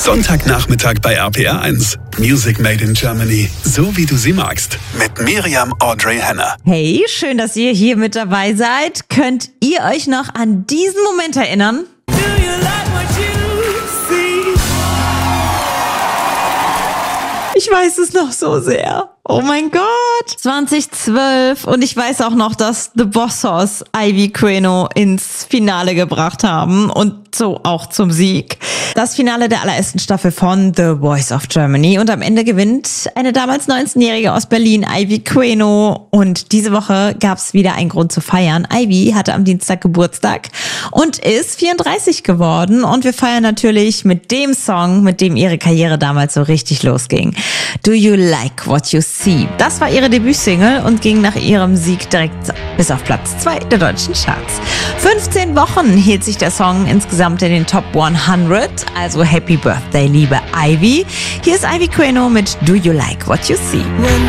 Sonntagnachmittag bei RPR 1. Music Made in Germany. So wie du sie magst. Mit Miriam Audrey Henner. Hey, schön, dass ihr hier mit dabei seid. Könnt ihr euch noch an diesen Moment erinnern? Ich weiß es noch so sehr. Oh mein Gott. 2012. Und ich weiß auch noch, dass The Bossos Ivy Queno ins Finale gebracht haben und so auch zum Sieg. Das Finale der allerersten Staffel von The Voice of Germany. Und am Ende gewinnt eine damals 19-Jährige aus Berlin, Ivy Queno. Und diese Woche gab es wieder einen Grund zu feiern. Ivy hatte am Dienstag Geburtstag und ist 34 geworden. Und wir feiern natürlich mit dem Song, mit dem ihre Karriere damals so richtig losging. Do You Like What You See? Das war ihre Debütsingle und ging nach ihrem Sieg direkt bis auf Platz 2 der deutschen Charts. 15 Wochen hielt sich der Song insgesamt in den Top 100. Also Happy Birthday, liebe Ivy. Hier ist Ivy Queno mit Do You Like What You See?